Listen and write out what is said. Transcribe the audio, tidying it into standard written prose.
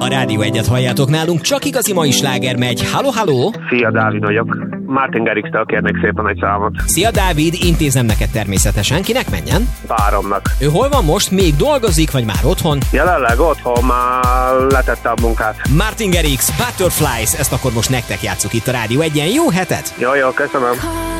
A Rádió Egyet halljátok nálunk, csak igazi mai sláger megy. Halló, halló! Szia, Dávid vagyok. Martin Garrix-től kérnék szépen egy számot. Szia, Dávid, intézem neked természetesen. Kinek menjen? Páromnak. Ő hol van most? Még dolgozik, vagy már otthon? Jelenleg otthon, már letette a munkát. Martin Garrix, Butterflies, ezt akkor most nektek játsszuk itt a Rádió Egyen. Jó hetet! Jó, köszönöm.